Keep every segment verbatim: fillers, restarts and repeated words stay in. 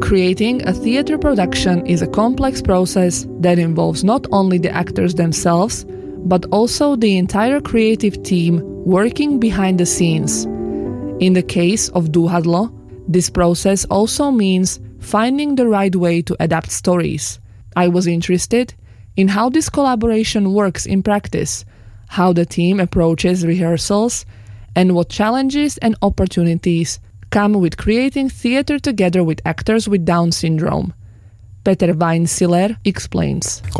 Creating a theater production is a complex process that involves not only the actors themselves, but also the entire creative team working behind the scenes. In the case of Dúhadlo, this process also means finding the right way to adapt stories. I was interested in how this collaboration works in practice, how the team approaches rehearsals, and what challenges and opportunities come with creating theater together with actors with Down syndrome. Peter Weinsiller explains. I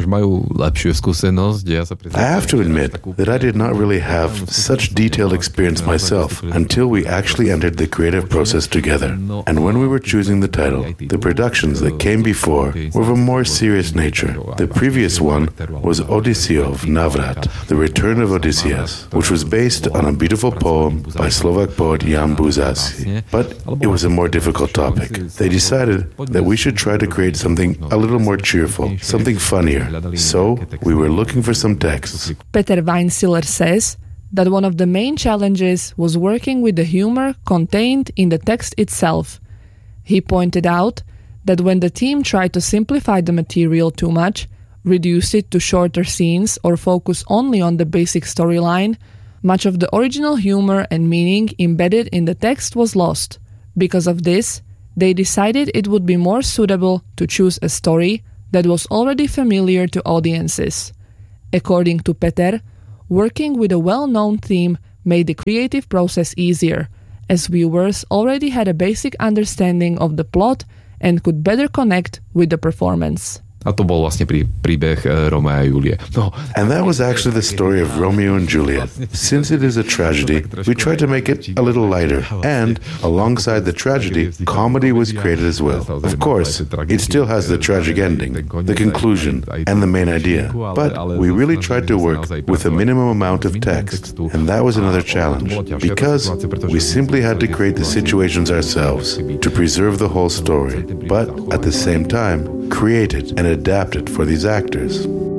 have to admit that I did not really have such detailed experience myself until we actually entered the creative process together. And when we were choosing the title, the productions that came before were of a more serious nature. The previous one was Odysseov Navrat, The Return of Odysseus, which was based on a beautiful poem by Slovak poet Jan Buzasi. But it was a more difficult topic. They decided that we should try to create something a little more cheerful, something funnier. So we were looking for some texts. Peter Weinsiller says that one of the main challenges was working with the humor contained in the text itself. He pointed out that when the team tried to simplify the material too much, reduce it to shorter scenes, or focus only on the basic storyline, much of the original humor and meaning embedded in the text was lost. Because of this, they decided it would be more suitable to choose a story that was already familiar to audiences. According to Peter, working with a well-known theme made the creative process easier, as viewers already had a basic understanding of the plot and could better connect with the performance. A to bol vlastne prí, príbeh Rómea a Julie. No. And that was actually the story of Romeo and Juliet. Since it is a tragedy, we tried to make it a little lighter. And alongside the tragedy, comedy was created as well. Of course, it still has the tragic ending, the conclusion, and the main idea. But we really tried to work with a minimum amount of text. And that was another challenge, because we simply had to create the situations ourselves to preserve the whole story, but at the same time, create it and adapt it for these actors.